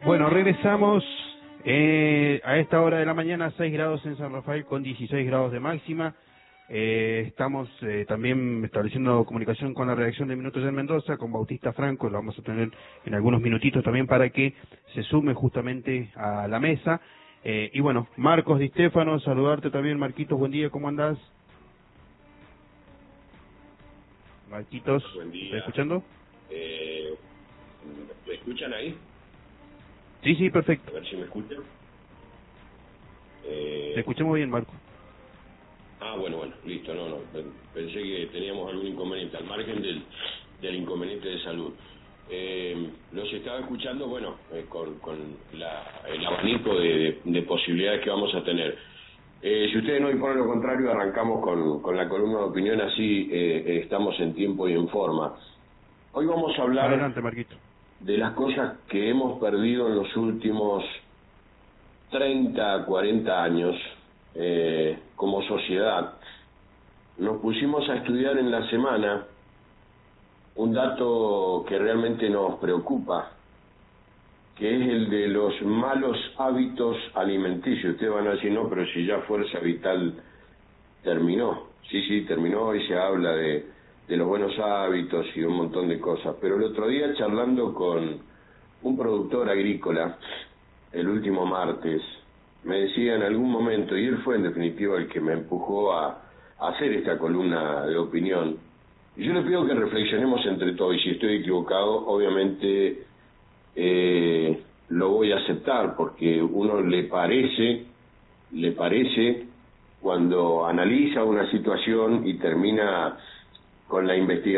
Bueno, regresamos a esta hora de la mañana, 6 grados en San Rafael con 16 grados de máxima. Estamos también estableciendo comunicación con la redacción de Minutos en Mendoza, con Bautista Franco, lo vamos a tener en algunos minutitos también para que se sume justamente a la mesa. Y bueno, Marcos Di Stefano, saludarte también. Marquitos, buen día, ¿cómo andás? Marquitos, Buen día. ¿estás escuchando? ¿Me escuchan ahí? Sí, sí, perfecto. A ver si me escuchan. Te escuchamos bien, Marco. Bueno, listo, no, pensé que teníamos algún inconveniente, al margen del inconveniente de salud. Los estaba escuchando, bueno, con el abanico de posibilidades que vamos a tener. Si ustedes no imponen lo contrario, arrancamos con la columna de opinión, así estamos en tiempo y en forma. Hoy vamos a hablar Adelante, Marquito. de las cosas que hemos perdido en los últimos 30, 40 años como sociedad. Nos pusimos a estudiar en la semana un dato que realmente nos preocupa, que es el de los malos hábitos alimenticios. Ustedes van a decir, no, pero si ya Fuerza Vital terminó. Sí, terminó y se habla de los buenos hábitos y un montón de cosas. Pero el otro día, charlando con un productor agrícola, el último martes, me decía en algún momento, y él fue en definitiva el que me empujó a hacer esta columna de opinión, y yo le pido que reflexionemos entre todos, y si estoy equivocado, obviamente lo voy a aceptar, porque uno le parece cuando analiza una situación y termina con la investigación